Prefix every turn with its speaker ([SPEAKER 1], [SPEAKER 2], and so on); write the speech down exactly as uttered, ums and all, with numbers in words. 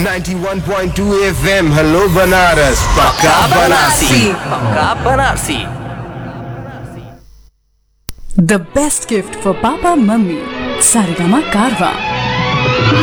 [SPEAKER 1] ninety-one point two F M hello Banaras पक्का बनारसी
[SPEAKER 2] पक्का Banarasi.
[SPEAKER 3] The best gift for Papa Mummy. Sarigama Karwa.